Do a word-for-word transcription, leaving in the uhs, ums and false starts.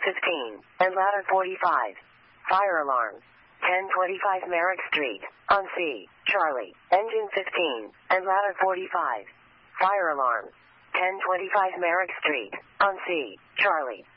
fifteen, and ladder forty-five. Fire alarm. ten twenty-five Merrick Street, on C, Charlie. Engine fifteen, and ladder forty-five. Fire alarm. ten twenty-five Merrick Street, on C, Charlie.